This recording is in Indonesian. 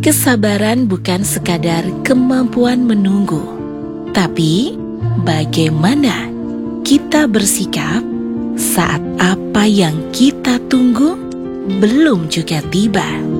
Kesabaran bukan sekadar kemampuan menunggu, tapi bagaimana kita bersikap saat apa yang kita tunggu belum juga tiba.